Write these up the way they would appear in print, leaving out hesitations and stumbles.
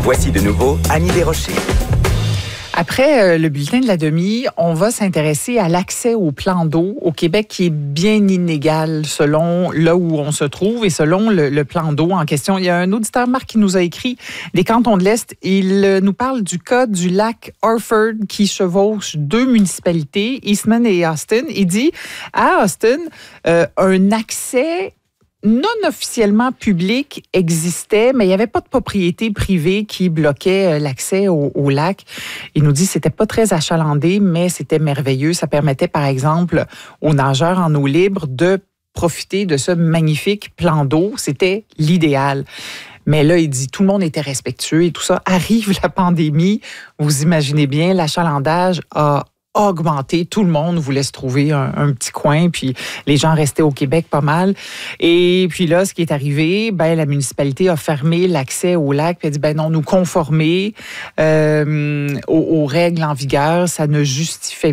Voici de nouveau Annie Desrochers. Après le bulletin de la demi, on va s'intéresser à l'accès au plan d'eau au Québec qui est bien inégal selon là où on se trouve et selon le plan d'eau en question. Il y a un auditeur, Marc, qui nous a écrit des cantons de l'Est. Il nous parle du cas du lac Orford qui chevauche deux municipalités, Eastman et Austin. Il dit, à Austin, un accès non officiellement public existait, mais il n'y avait pas de propriété privée qui bloquait l'accès au lac. Il nous dit que c'était pas très achalandé, mais c'était merveilleux. Ça permettait, par exemple, aux nageurs en eau libre de profiter de ce magnifique plan d'eau. C'était l'idéal. Mais là, il dit tout le monde était respectueux et tout ça. Arrive la pandémie, vous imaginez bien, l'achalandage a augmenté. Tout le monde voulait se trouver un petit coin, puis les gens restaient au Québec pas mal. Et puis là, ce qui est arrivé, la municipalité a fermé l'accès au lac, puis a dit, non, nous conformer aux règles en vigueur, ça ne justifiait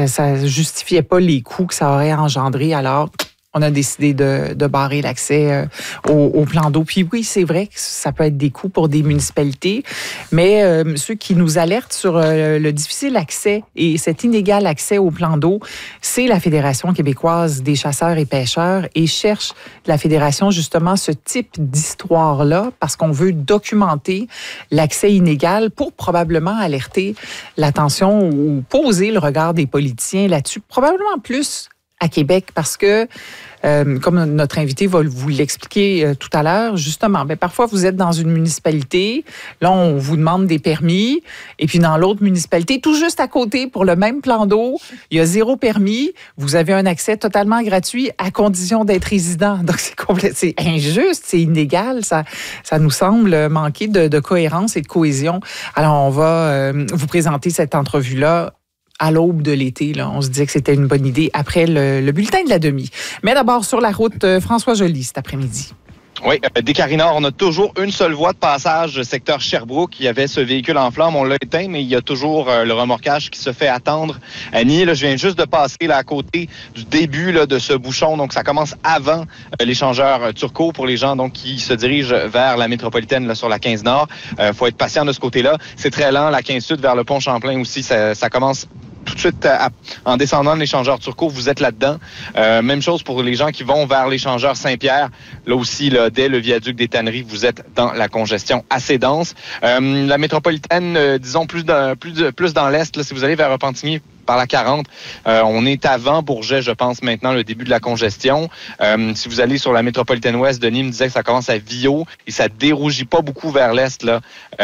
pas les coûts que ça aurait engendré. Alors, on a décidé de barrer l'accès au plan d'eau. Puis oui, c'est vrai que ça peut être des coûts pour des municipalités, mais ceux qui nous alertent sur le difficile accès et cet inégal accès au plan d'eau, c'est la Fédération québécoise des chasseurs et pêcheurs et cherche la Fédération justement ce type d'histoire-là parce qu'on veut documenter l'accès inégal pour probablement alerter l'attention ou poser le regard des politiciens là-dessus, probablement plus à Québec parce que, comme notre invité va vous l'expliquer tout à l'heure, justement, parfois vous êtes dans une municipalité, là on vous demande des permis, et puis dans l'autre municipalité, tout juste à côté, pour le même plan d'eau, il y a 0 permis, vous avez un accès totalement gratuit à condition d'être résident. Donc c'est injuste, c'est inégal, ça nous semble manquer de cohérence et de cohésion. Alors on va vous présenter cette entrevue-là à l'aube de l'été. Là. On se disait que c'était une bonne idée après le bulletin de la demi. Mais d'abord, sur la route François Joly cet après-midi. Oui, des Carinards, on a toujours une seule voie de passage secteur Sherbrooke. Il y avait ce véhicule en flammes, on l'a éteint, mais il y a toujours le remorquage qui se fait attendre. Annie, là, je viens juste de passer là, à côté du début là, de ce bouchon. Donc, ça commence avant l'échangeur Turcot pour les gens donc qui se dirigent vers la métropolitaine là, sur la 15 Nord. Faut être patient de ce côté-là. C'est très lent. La 15 Sud vers le pont Champlain aussi, ça commence tout de suite en descendant de l'échangeur Turcot, vous êtes là-dedans. Même chose pour les gens qui vont vers l'échangeur Saint-Pierre. Là aussi, là, dès le viaduc des tanneries, vous êtes dans la congestion assez dense. La métropolitaine, disons plus dans l'est, là, si vous allez vers Repentigny, par la 40. On est avant Bourget, je pense, maintenant, le début de la congestion. Si vous allez sur la métropolitaine ouest, Denis me disait que ça commence à Vio et ça dérougit pas beaucoup vers l'est. Là,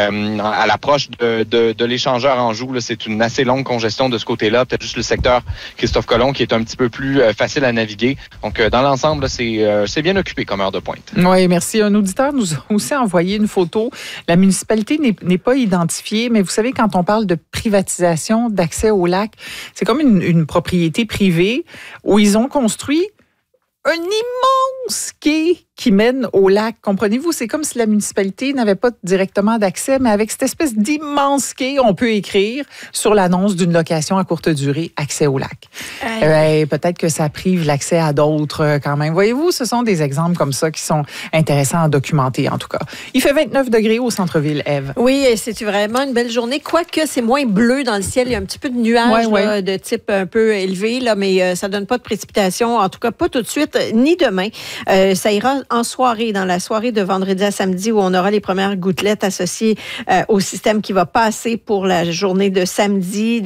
à l'approche de l'échangeur Anjou, là, c'est une assez longue congestion de ce côté-là. Peut-être juste le secteur Christophe-Colomb qui est un petit peu plus facile à naviguer. Donc, dans l'ensemble, là, c'est bien occupé comme heure de pointe. Oui, merci. Un auditeur nous a aussi envoyé une photo. La municipalité n'est pas identifiée, mais vous savez, quand on parle de privatisation d'accès au lac, c'est comme une propriété privée où ils ont construit un immense quai qui mène au lac. Comprenez-vous? C'est comme si la municipalité n'avait pas directement d'accès, mais avec cette espèce d'immense quai, on peut écrire sur l'annonce d'une location à courte durée, accès au lac. Peut-être que ça prive l'accès à d'autres quand même. Voyez-vous, ce sont des exemples comme ça qui sont intéressants à documenter, en tout cas. Il fait 29 degrés au centre-ville, Ève. Oui, c'est vraiment une belle journée, quoique c'est moins bleu dans le ciel. Il y a un petit peu de nuages là, de type un peu élevé, là, mais ça donne pas de précipitation, en tout cas pas tout de suite, ni demain. Ça ira en soirée, dans la soirée de vendredi à samedi, où on aura les premières gouttelettes associées au système qui va passer pour la journée de samedi.